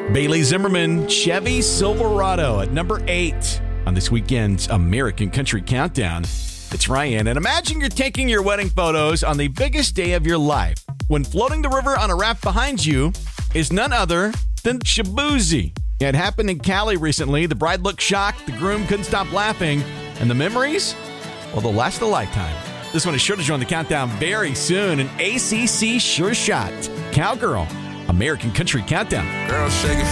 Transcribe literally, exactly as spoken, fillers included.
Bailey Zimmerman, Chevy Silverado at number eight on this weekend's American Country Countdown. It's Ryan, and imagine you're taking your wedding photos on the biggest day of your life when floating the river on a raft behind you is none other than Shaboozey. It happened in Cali recently. The bride looked shocked, the groom couldn't stop laughing, and the memories, well, they'll last a lifetime. This one is sure to join the countdown very soon. An A C C Sure Shot. Cowgirl, American Country Countdown. Girl, shake it.